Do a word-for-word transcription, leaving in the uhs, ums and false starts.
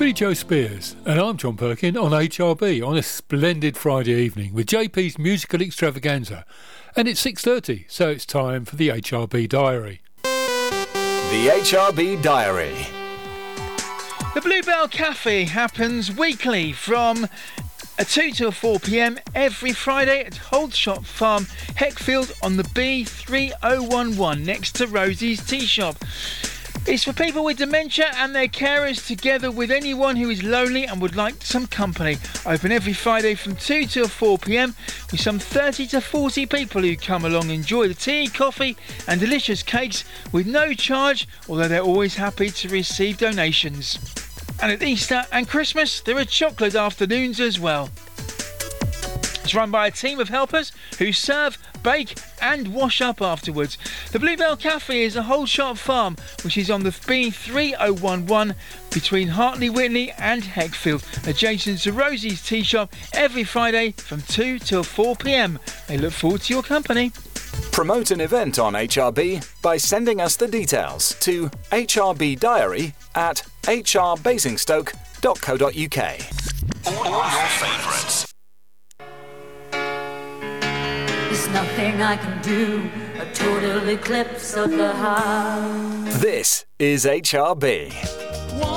Billy Joe Spears, and I'm John Perkin on H R B on a splendid Friday evening with J P's musical extravaganza. And it's six thirty, so it's time for the H R B Diary. The H R B Diary. The Bluebell Cafe happens weekly from two till four p.m. every Friday at Holdshop Farm, Heckfield on the B three oh one one next to Rosie's Tea Shop. It's for people with dementia and their carers, together with anyone who is lonely and would like some company. Open every Friday from two till four p.m. with some thirty to forty people who come along and enjoy the tea, coffee and delicious cakes with no charge, although they're always happy to receive donations. And at Easter and Christmas there are chocolate afternoons as well. It's run by a team of helpers who serve, bake and wash up afterwards. The Bluebell Cafe is a Holdshop Farm which is on the B three oh one one between Hartley Whitney and Heckfield, adjacent to Rosie's Tea Shop, every Friday from two till four p.m. They look forward to your company. Promote an event on H R B by sending us the details to H R B Diary at h r basingstoke dot co dot u k. All your favourites. There's nothing I can do, a total eclipse of the heart. This is H R B.